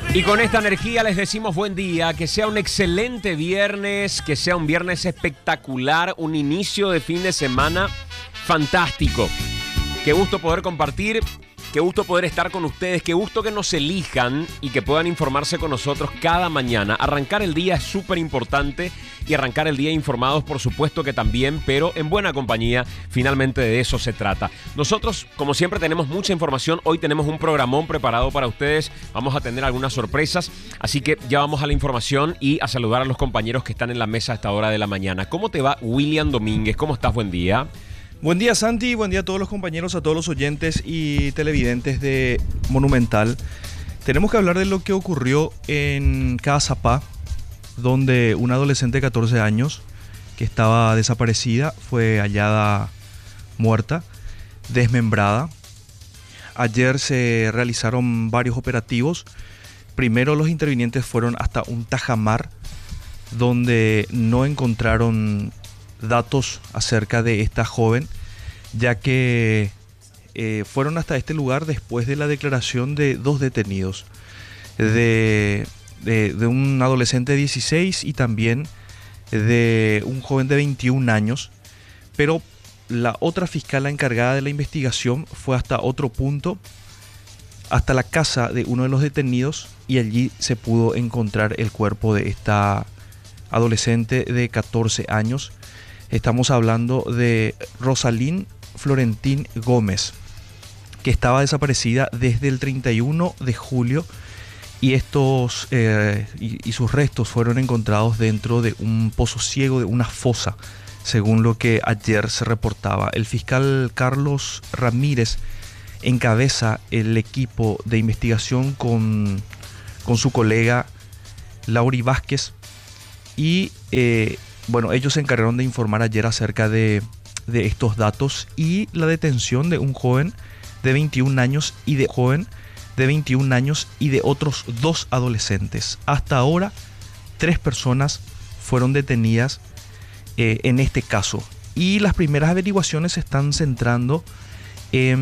Y con esta energía les decimos buen día, que sea un excelente viernes, que sea un viernes espectacular, un inicio de fin de semana fantástico. Qué gusto poder compartir, qué gusto poder estar con ustedes, qué gusto que nos elijan y que puedan informarse con nosotros cada mañana. Arrancar el día es súper importante y arrancar el día informados por supuesto que también, pero en buena compañía, finalmente de eso se trata. Nosotros, como siempre, tenemos mucha información. Hoy tenemos un programón preparado para ustedes. Vamos a tener algunas sorpresas, así que ya vamos a la información y a saludar a los compañeros que están en la mesa a esta hora de la mañana. ¿Cómo te va, William Domínguez? ¿Cómo estás? Buen día. Buen día, Santi, buen día a todos los compañeros, a todos los oyentes y televidentes de Monumental. Tenemos que hablar de lo que ocurrió en Cazapá, donde una adolescente de 14 años que estaba desaparecida fue hallada muerta, desmembrada. Ayer se realizaron varios operativos. Primero los intervinientes fueron hasta un tajamar, donde no encontraron datos acerca de esta joven, ya que fueron hasta este lugar después de la declaración de dos detenidos, de un adolescente de 16 y también de un joven de 21 años, pero la otra fiscal encargada de la investigación fue hasta otro punto, hasta la casa de uno de los detenidos, y allí se pudo encontrar el cuerpo de esta adolescente de 14 años. Estamos hablando de Rosalín Florentín Gómez, que estaba desaparecida desde el 31 de julio y sus restos fueron encontrados dentro de un pozo ciego de una fosa, según lo que ayer se reportaba. El fiscal Carlos Ramírez encabeza el equipo de investigación con su colega Lauri Vázquez y ellos se encargaron de informar ayer acerca de estos datos y la detención de un joven de 21 años y de otros dos adolescentes. Hasta ahora, 3 personas fueron detenidas en este caso y las primeras averiguaciones se están centrando en